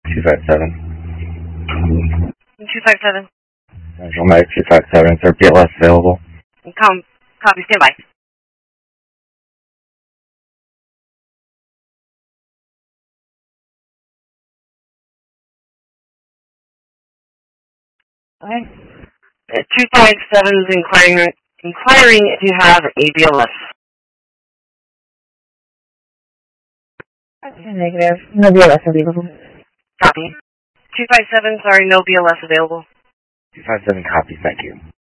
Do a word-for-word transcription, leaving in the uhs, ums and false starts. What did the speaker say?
two five seven. two five seven. Central Medic two five seven. Is there B L S available? Com copy, stand by. Okay. Uh, two five seven is inquiring, inquiring if you have a B L S. Okay, negative. No B L S available. Copy. two five seven, sorry, no B L S available. two five seven, copy, thank you.